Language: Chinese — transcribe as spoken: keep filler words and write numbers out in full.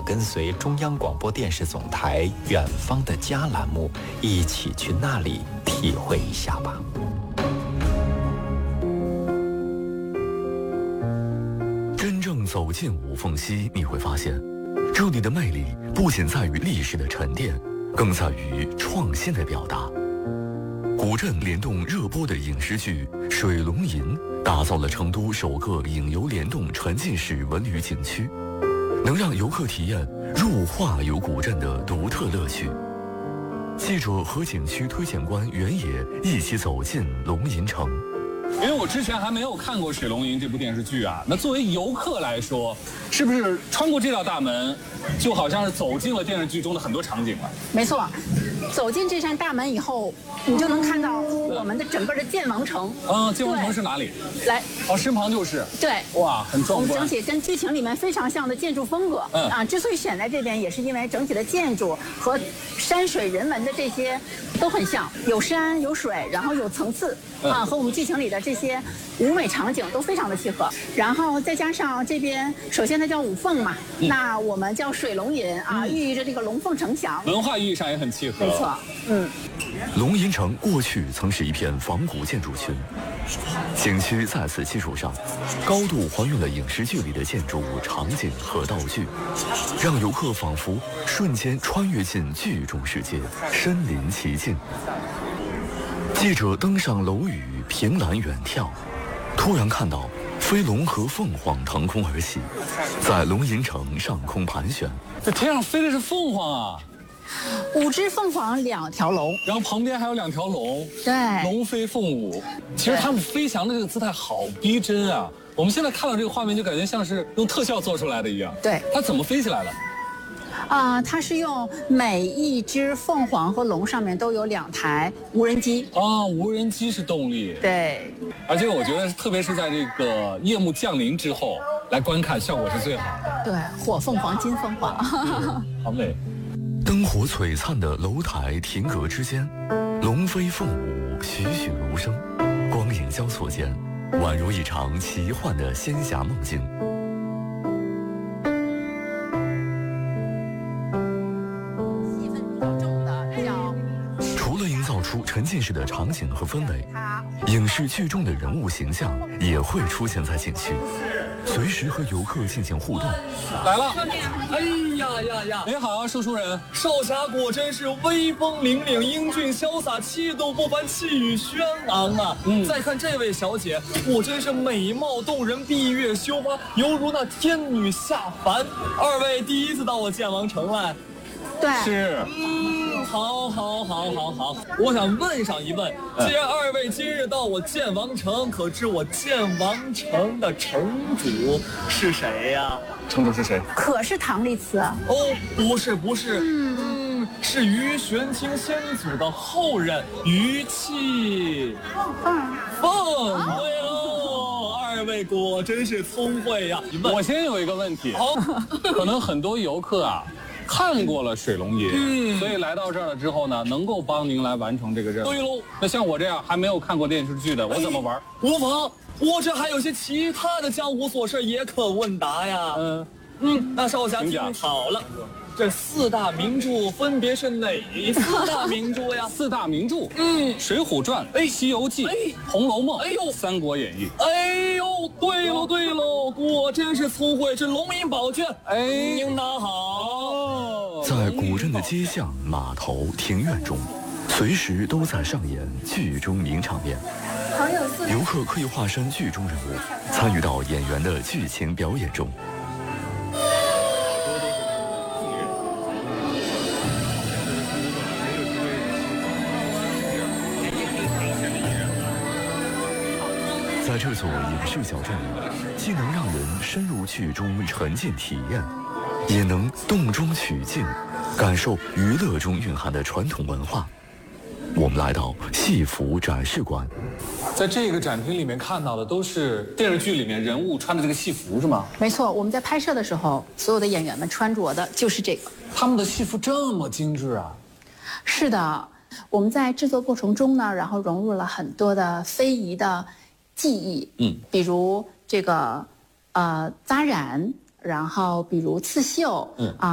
跟随中央广播电视总台《远方的家》栏目，一起去那里体会一下吧。 真正走进五凤溪，你会发现，这里的魅力不仅在于历史的沉淀，更在于创新的表达。古镇联动热播的影视剧《水龙吟》，打造了成都首个影游联动沉浸式文旅景区，能让游客体验入画游古镇的独特乐趣。记者和景区推荐官袁野一起走进龙吟城。 因为我之前还没有看过《水龙吟》这部电视剧啊，那作为游客来说，是不是穿过这道大门，就好像是走进了电视剧中的很多场景了？ 没错，走进这扇大门以后，你就能看到我们的整个的建王城。 嗯，建王城是哪里？ 来， 哦，身旁就是。 对， 哇，很壮观。 我们整体跟剧情里面非常像的建筑风格。嗯啊，之所以选在这边，也是因为整体的建筑和山水人文的这些都很像，有山有水，然后有层次。啊，和我们剧情里的这些舞美场景都非常的契合，然后再加上这边，首先它叫五凤嘛，嗯、那我们叫水龙吟啊，嗯、寓意着这个龙凤呈祥， 文化意义上也很契合。 没错，嗯。 龙吟城过去曾是一片仿古建筑群，景区在此基础上，高度还原了影视剧里的建筑物、场景和道具，让游客仿佛瞬间穿越进剧中世界，身临其境。记者登上楼宇，凭栏远眺，突然看到飞龙和凤凰腾空而起，在龙吟城上空盘旋。 这天上飞的是凤凰啊！ 五只凤凰，两条龙， 然后旁边还有两条龙， 对， 龙飞凤舞。其实它们飞翔的这个姿态好逼真啊！我们现在看到这个画面，就感觉像是用特效做出来的一样。 对， 它怎么飞起来了？ 啊、呃，它是用每一只凤凰和龙上面都有两台无人机啊，无人机是动力。 对， 而且我觉得，特别是在这个夜幕降临之后来观看，效果是最好的。 对，火凤凰、金凤凰， 好美。 灯火璀璨的楼台亭阁之间，龙飞凤舞，栩栩如生，光影交错间，宛如一场奇幻的仙侠梦境。除了营造出沉浸式的场景和氛围，影视剧中的人物形象也会出现在景区，随时和游客进行互动。 来了， 哎呀呀呀！ 你好，说书人。 少侠果真是威风凛凛、英俊潇洒、气度不凡、气宇轩昂啊！嗯，再看这位小姐，果真是美貌动人、闭月羞花，犹如那天女下凡。二位第一次到我建王城来。 对， 是， 嗯，好，好，好，好，好。我想问上一问，既然二位今日到我建王城，可知我建王城的城主是谁呀？ 城主是谁？ 可是唐丽慈。 哦，不是，不是，嗯嗯，是于玄清先祖的后人于气凤。凤，对喽，二位果真是聪慧呀！ 我先有一个问题， 好， 可能很多游客啊。看过了水龙吟， 嗯， 所以来到这儿了之后呢，能够帮您来完成这个任务。 对喽， 那像我这样还没有看过电视剧的，我怎么玩？ 无妨，我这还有些其他的江湖琐事也可问答呀。 嗯嗯，那少侠听好了，这四大名著分别是哪四大名著呀？ 四大名著， 嗯， 《水浒传》、哎，《西游记》、哎，《红楼梦》、哎呦，《三国演义》。 哎呦，对喽对喽，果真是聪慧，这龙吟宝卷，哎，应当好。 在古镇的街巷、码头、庭院中，随时都在上演剧中名场面。游客可以化身剧中人物，参与到演员的剧情表演中。在这座影视小镇里，既能让人深入剧中沉浸体验，也能动中取静，感受娱乐中蕴含的传统文化。我们来到戏服展示馆， 在这个展厅里面看到的都是电视剧里面人物穿的这个戏服是吗？ 没错，我们在拍摄的时候，所有的演员们穿着的就是这个。 他们的戏服这么精致啊？ 是的，我们在制作过程中呢，然后融入了很多的非遗的技艺，嗯，比如这个呃扎染，然后比如刺绣，嗯啊。